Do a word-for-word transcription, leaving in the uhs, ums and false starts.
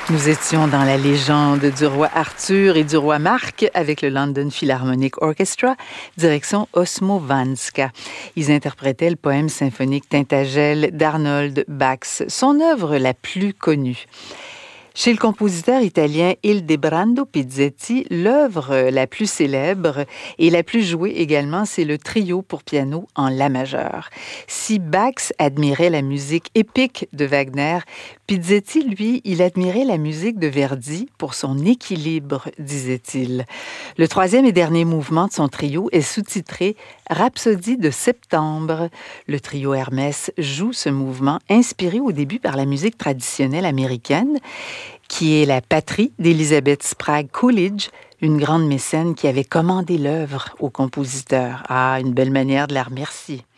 Nous étions dans la légende du roi Arthur et du roi Marc avec le London Philharmonic Orchestra, direction Osmo Vanska. Ils interprétaient le poème symphonique Tintagel d'Arnold Bax, son œuvre la plus connue. Chez le compositeur italien Ildebrando Pizzetti, l'œuvre la plus célèbre et la plus jouée également, c'est le trio pour piano en la majeure. Si Bax admirait la musique épique de Wagner, Pizzetti, lui, il admirait la musique de Verdi pour son équilibre, disait-il. Le troisième et dernier mouvement de son trio est sous-titré Rhapsodie de septembre. Le trio Hermès joue ce mouvement inspiré au début par la musique traditionnelle américaine, qui est la patrie d'Elizabeth Sprague Coolidge, une grande mécène qui avait commandé l'œuvre au compositeur. Ah, une belle manière de la remercier.